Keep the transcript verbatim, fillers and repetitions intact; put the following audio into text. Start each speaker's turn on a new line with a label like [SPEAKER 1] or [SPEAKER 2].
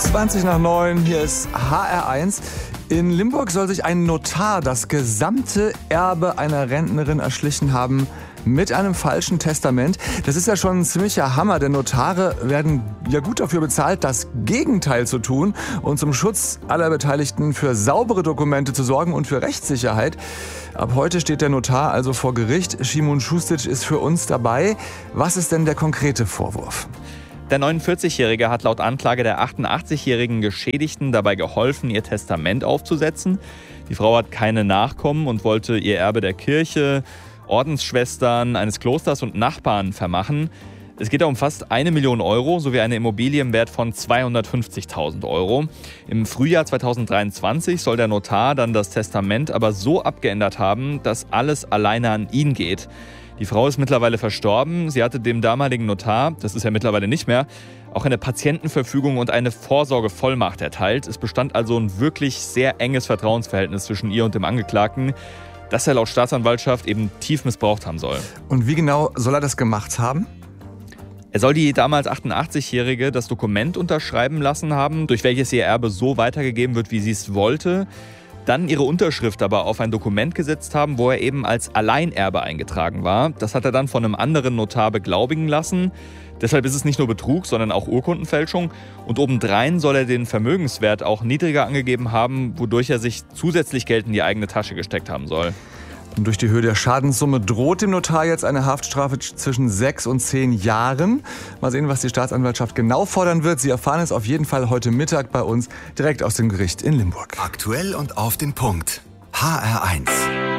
[SPEAKER 1] zwanzig nach neun, hier ist H R eins. In Limburg soll sich ein Notar das gesamte Erbe einer Rentnerin erschlichen haben mit einem falschen Testament. Das ist ja schon ein ziemlicher Hammer, denn Notare werden ja gut dafür bezahlt, das Gegenteil zu tun und zum Schutz aller Beteiligten für saubere Dokumente zu sorgen und für Rechtssicherheit. Ab heute steht der Notar also vor Gericht. Szymon Šustic ist für uns dabei. Was ist denn der konkrete Vorwurf?
[SPEAKER 2] Der neunundvierzigjährige hat laut Anklage der achtundachtzigjährigen Geschädigten dabei geholfen, ihr Testament aufzusetzen. Die Frau hat keine Nachkommen und wollte ihr Erbe der Kirche, Ordensschwestern, eines Klosters und Nachbarn vermachen. Es geht um fast eine Million Euro sowie eine Immobilie im Wert von zweihundertfünfzigtausend Euro. Im Frühjahr zweitausenddreiundzwanzig soll der Notar dann das Testament aber so abgeändert haben, dass alles alleine an ihn geht. Die Frau ist mittlerweile verstorben. Sie hatte dem damaligen Notar, das ist ja mittlerweile nicht mehr, auch eine Patientenverfügung und eine Vorsorgevollmacht erteilt. Es bestand also ein wirklich sehr enges Vertrauensverhältnis zwischen ihr und dem Angeklagten, das er laut Staatsanwaltschaft eben tief missbraucht haben soll.
[SPEAKER 1] Und wie genau soll er das gemacht haben?
[SPEAKER 2] Er soll die damals achtundachtzigjährige das Dokument unterschreiben lassen haben, durch welches ihr Erbe so weitergegeben wird, wie sie es wollte. Dann ihre Unterschrift aber auf ein Dokument gesetzt haben, wo er eben als Alleinerbe eingetragen war. Das hat er dann von einem anderen Notar beglaubigen lassen. Deshalb ist es nicht nur Betrug, sondern auch Urkundenfälschung. Und obendrein soll er den Vermögenswert auch niedriger angegeben haben, wodurch er sich zusätzlich Geld in die eigene Tasche gesteckt haben soll.
[SPEAKER 1] Und durch die Höhe der Schadenssumme droht dem Notar jetzt eine Haftstrafe zwischen sechs und zehn Jahren. Mal sehen, was die Staatsanwaltschaft genau fordern wird. Sie erfahren es auf jeden Fall heute Mittag bei uns direkt aus dem Gericht in Limburg.
[SPEAKER 3] Aktuell und auf den Punkt. H R eins.